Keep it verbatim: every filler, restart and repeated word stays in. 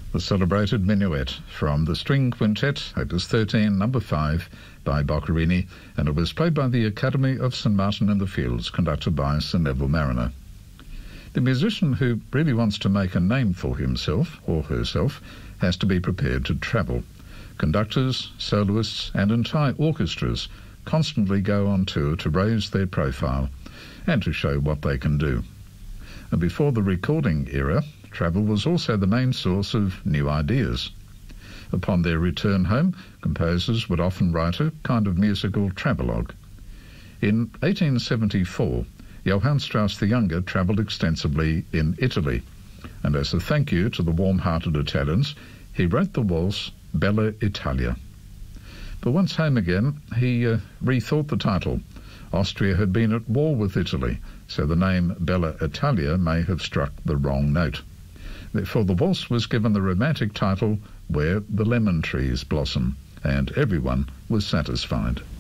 the celebrated Minuet from the String Quintet, opus thirteen, number five, by Boccherini, and it was played by the Academy of St Martin in the Fields, conducted by Sir Neville Marriner. The musician who really wants to make a name for himself or herself has to be prepared to travel. Conductors, soloists and entire orchestras constantly go on tour to raise their profile and to show what they can do. And before the recording era, travel was also the main source of new ideas. Upon their return home, composers would often write a kind of musical travelogue. In eighteen seventy-four, Johann Strauss the Younger travelled extensively in Italy, and as a thank you to the warm-hearted Italians, he wrote the waltz Bella Italia. But once home again, he uh, rethought the title. Austria had been at war with Italy, so the name Bella Italia may have struck the wrong note. Therefore the waltz was given the romantic title Where the Lemon Trees Blossom, and everyone was satisfied.